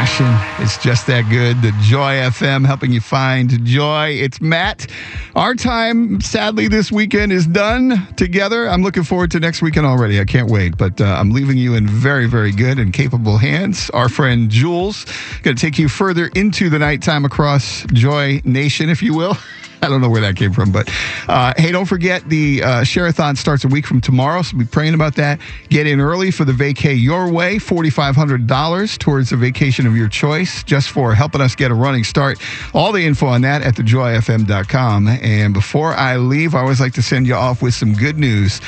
passion. It's just that good. The Joy FM helping you find joy. It's Matt. Our time, sadly, this weekend is done together. I'm looking forward to next weekend already. I can't wait. But I'm leaving you in very, very good and capable hands. Our friend Jules going to take you further into the nighttime across Joy Nation, if you will. I don't know where that came from, but hey, don't forget the Share-a-thon starts a week from tomorrow, so be praying about that. Get in early for the Vacay Your Way, $4,500 towards a vacation of your choice, just for helping us get a running start. All the info on that at thejoyfm.com. And before I leave, I always like to send you off with some good news.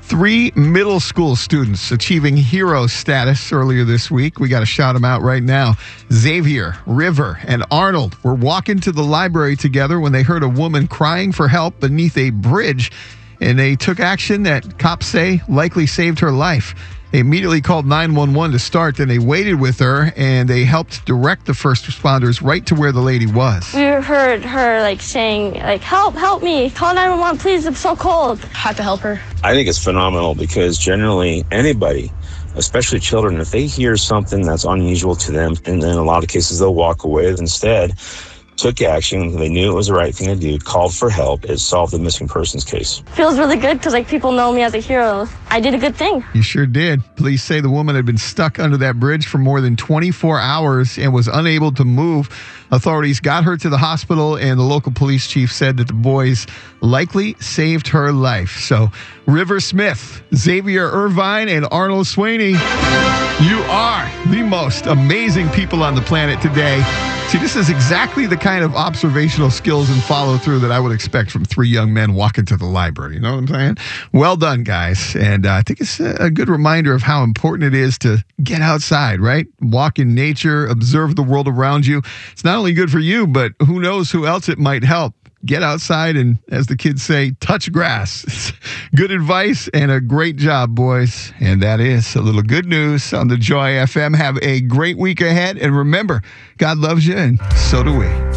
3 middle school students achieving hero status earlier this week. We got to shout them out right now. Xavier, River, and Arnold were walking to the library together when they heard a woman crying for help beneath a bridge, and they took action that cops say likely saved her life. They immediately called 911 to start, then they waited with her, and they helped direct the first responders right to where the lady was. We heard her saying, help me, call 911, please, I'm so cold. Had to help her. I think it's phenomenal because generally anybody, especially children, if they hear something that's unusual to them, and in a lot of cases they'll walk away, instead took action. They knew it was the right thing to do, called for help. It solved the missing persons case. Feels really good because people know me as a hero. I did a good thing. You sure did. Police say the woman had been stuck under that bridge for more than 24 hours and was unable to move. Authorities got her to the hospital, and the local police chief said that the boys likely saved her life. So, River Smith, Xavier Irvine, and Arnold Sweeney, you are the most amazing people on the planet today. See, this is exactly the kind of observational skills and follow-through that I would expect from 3 young men walking to the library. You know what I'm saying? Well done, guys. And I think it's a good reminder of how important it is to get outside, right? Walk in nature, observe the world around you. It's not only good for you, but who knows who else it might help. Get outside and, as the kids say, touch grass. Good advice and a great job, boys. And that is a little good news on the Joy FM. Have a great week ahead. And remember, God loves you, and so do we.